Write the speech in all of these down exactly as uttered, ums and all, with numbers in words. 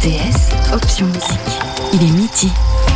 T S, option musique. Il est midi.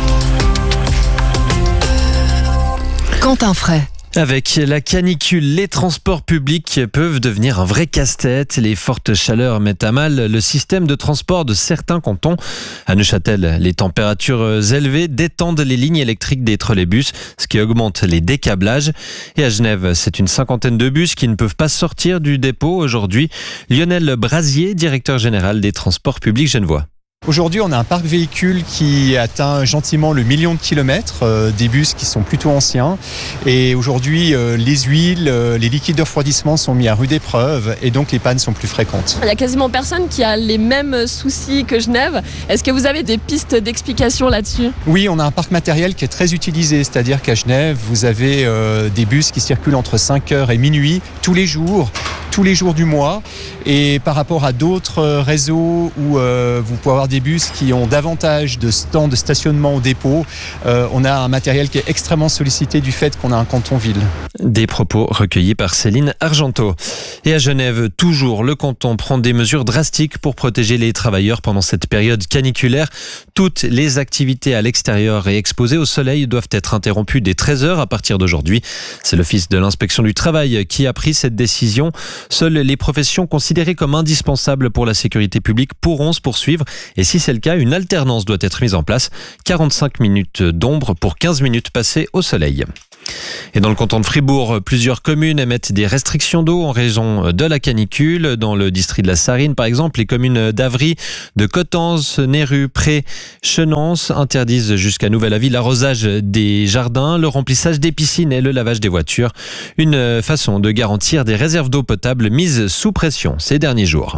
Quentin Fray. Avec la canicule, les transports publics peuvent devenir un vrai casse-tête. Les fortes chaleurs mettent à mal le système de transport de certains cantons. À Neuchâtel, les températures élevées détendent les lignes électriques des trolleybus, ce qui augmente les décablages. Et à Genève, c'est une cinquantaine de bus qui ne peuvent pas sortir du dépôt aujourd'hui. Lionel Brasier, directeur général des transports publics genevois. Aujourd'hui, on a un parc véhicule qui atteint gentiment le million de kilomètres, euh, des bus qui sont plutôt anciens. Et aujourd'hui, euh, les huiles, euh, les liquides de refroidissement sont mis à rude épreuve et donc les pannes sont plus fréquentes. Il y a quasiment personne qui a les mêmes soucis que Genève. Est-ce que vous avez des pistes d'explication là-dessus ? Oui, on a un parc matériel qui est très utilisé, c'est-à-dire qu'à Genève, vous avez euh, des bus qui circulent entre cinq heures et minuit tous les jours. tous les jours du mois, et par rapport à d'autres réseaux où euh, vous pouvez avoir des bus qui ont davantage de stands de stationnement au dépôt, euh, on a un matériel qui est extrêmement sollicité du fait qu'on a un canton-ville. Des propos recueillis par Céline Argenteau. Et à Genève, toujours, le canton prend des mesures drastiques pour protéger les travailleurs pendant cette période caniculaire. Toutes les activités à l'extérieur et exposées au soleil doivent être interrompues dès treize heures à partir d'aujourd'hui. C'est l'Office de l'inspection du travail qui a pris cette décision. Seules les professions considérées comme indispensables pour la sécurité publique pourront se poursuivre. Et si c'est le cas, une alternance doit être mise en place. quarante-cinq minutes d'ombre pour quinze minutes passées au soleil. Et dans le canton de Fribourg, plusieurs communes émettent des restrictions d'eau en raison de la canicule. Dans le district de la Sarine, par exemple, les communes d'Avry, de Coutances, Néru, Pré, Chenance interdisent jusqu'à nouvel avis l'arrosage des jardins, le remplissage des piscines et le lavage des voitures. Une façon de garantir des réserves d'eau potable mises sous pression ces derniers jours.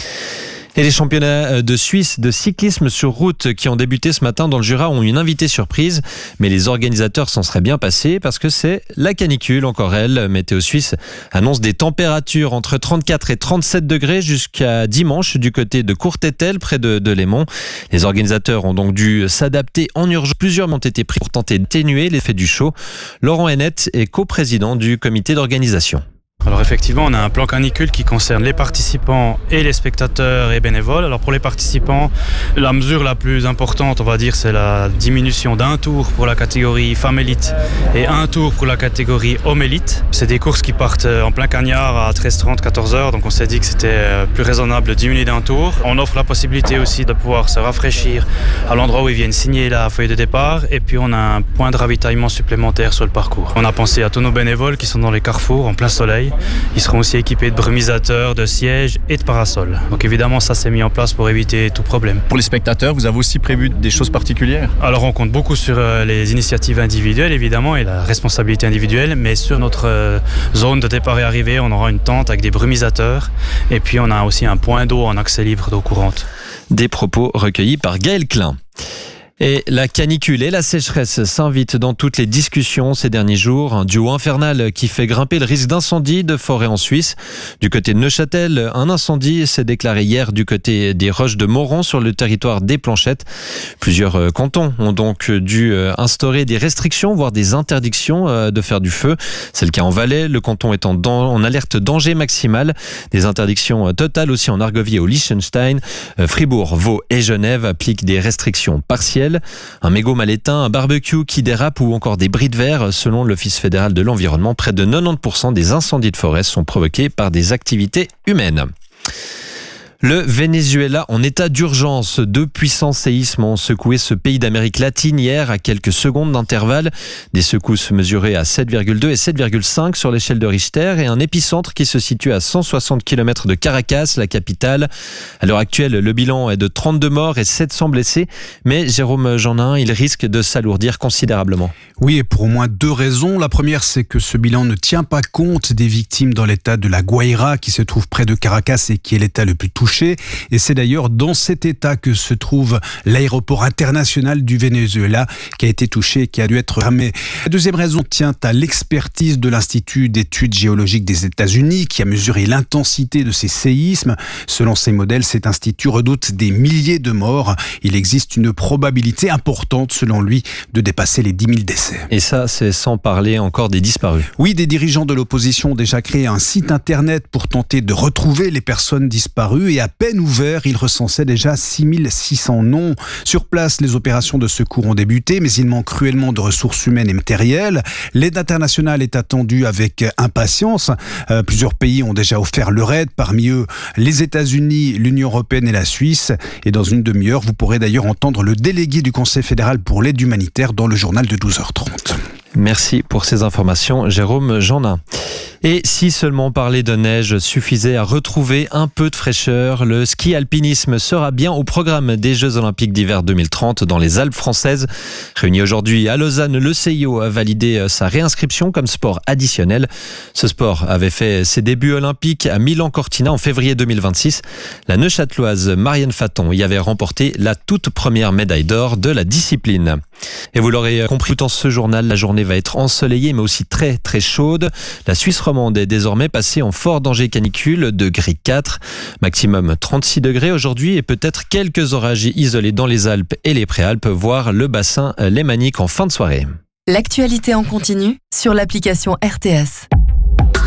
Et les championnats de Suisse de cyclisme sur route qui ont débuté ce matin dans le Jura ont une invitée surprise. Mais les organisateurs s'en seraient bien passés parce que c'est la canicule, encore elle. Météo Suisse annonce des températures entre trente-quatre et trente-sept degrés jusqu'à dimanche du côté de Courtétel, près de, de Lémont. Les organisateurs ont donc dû s'adapter en urgence. Plusieurs ont été pris pour tenter d'atténuer l'effet du chaud. Laurent Hennette est coprésident du comité d'organisation. Alors effectivement, on a un plan canicule qui concerne les participants et les spectateurs et bénévoles. Alors pour les participants, la mesure la plus importante, on va dire, c'est la diminution d'un tour pour la catégorie femmes élite et un tour pour la catégorie hommes élite. C'est des courses qui partent en plein cagnard à treize heures trente, quatorze heures, donc on s'est dit que c'était plus raisonnable de diminuer d'un tour. On offre la possibilité aussi de pouvoir se rafraîchir à l'endroit où ils viennent signer la feuille de départ, et puis on a un point de ravitaillement supplémentaire sur le parcours. On a pensé à tous nos bénévoles qui sont dans les carrefours en plein soleil. Ils seront aussi équipés de brumisateurs, de sièges et de parasols. Donc évidemment, ça s'est mis en place pour éviter tout problème. Pour les spectateurs, vous avez aussi prévu des choses particulières ? Alors on compte beaucoup sur les initiatives individuelles évidemment et la responsabilité individuelle, mais sur notre zone de départ et arrivée, on aura une tente avec des brumisateurs et puis on a aussi un point d'eau en accès libre d'eau courante. Des propos recueillis par Gaël Klein. Et la canicule et la sécheresse s'invitent dans toutes les discussions ces derniers jours. Un duo infernal qui fait grimper le risque d'incendie de forêt en Suisse. Du côté de Neuchâtel, un incendie s'est déclaré hier du côté des Roches de Moron sur le territoire des Planchettes. Plusieurs cantons ont donc dû instaurer des restrictions, voire des interdictions de faire du feu. C'est le cas en Valais, le canton est en, en alerte danger maximal. Des interdictions totales aussi en Argovie et au Liechtenstein. Fribourg, Vaud et Genève appliquent des restrictions partielles. Un mégot mal éteint, un barbecue qui dérape ou encore des bris de verre. Selon l'Office fédéral de l'environnement, près de quatre-vingt-dix pour cent des incendies de forêt sont provoqués par des activités humaines. Le Venezuela en état d'urgence. Deux puissants séismes ont secoué ce pays d'Amérique latine hier à quelques secondes d'intervalle. Des secousses mesurées à sept virgule deux et sept virgule cinq sur l'échelle de Richter et un épicentre qui se situe à cent soixante kilomètres de Caracas, la capitale. À l'heure actuelle, le bilan est de trente-deux morts et sept cents blessés. Mais Jérôme Jeannin, il risque de s'alourdir considérablement. Oui, et pour au moins deux raisons. La première, c'est que ce bilan ne tient pas compte des victimes dans l'état de la Guaira qui se trouve près de Caracas et qui est l'état le plus touché. Et c'est d'ailleurs dans cet état que se trouve l'aéroport international du Venezuela qui a été touché et qui a dû être fermé. La deuxième raison tient à l'expertise de l'Institut d'études géologiques des États-Unis qui a mesuré l'intensité de ces séismes. Selon ces modèles, cet institut redoute des milliers de morts. Il existe une probabilité importante, selon lui, de dépasser les dix mille décès. Et ça, c'est sans parler encore des disparus. Oui, des dirigeants de l'opposition ont déjà créé un site internet pour tenter de retrouver les personnes disparues et à peine ouvert, il recensait déjà six mille six cents noms. Sur place, les opérations de secours ont débuté, mais il manque cruellement de ressources humaines et matérielles. L'aide internationale est attendue avec impatience. Euh, plusieurs pays ont déjà offert leur aide, parmi eux les États-Unis, l'Union européenne et la Suisse. Et dans une demi-heure, vous pourrez d'ailleurs entendre le délégué du Conseil fédéral pour l'aide humanitaire dans le journal de douze heures trente. Merci pour ces informations, Jérôme Jeannin. Et si seulement parler de neige suffisait à retrouver un peu de fraîcheur, le ski alpinisme sera bien au programme des Jeux Olympiques d'hiver deux mille trente dans les Alpes françaises. Réuni aujourd'hui à Lausanne, le C I O a validé sa réinscription comme sport additionnel. Ce sport avait fait ses débuts olympiques à Milan-Cortina en février deux mille vingt-six. La Neuchâteloise Marianne Faton y avait remporté la toute première médaille d'or de la discipline. Et vous l'aurez compris, dans ce journal, la journée va être ensoleillée mais aussi très très chaude. La Suisse romande est désormais passée en fort danger canicule de gris quatre. Maximum trente-six degrés aujourd'hui et peut-être quelques orages isolés dans les Alpes et les Préalpes, voire le bassin lémanique en fin de soirée. L'actualité en continu sur l'application R T S.